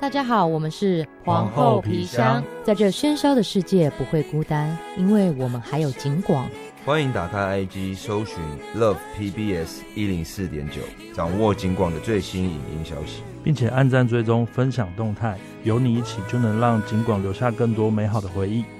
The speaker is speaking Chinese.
大家好，我们是皇后皮箱， 在这喧嚣的世界不会孤单，因为我们还有警广。 欢迎打开 IG 搜寻 Love PBS 104.9，掌握警广的最新影音消息， 并且按赞追踪分享动态，有你一起就能让警广留下更多美好的回忆。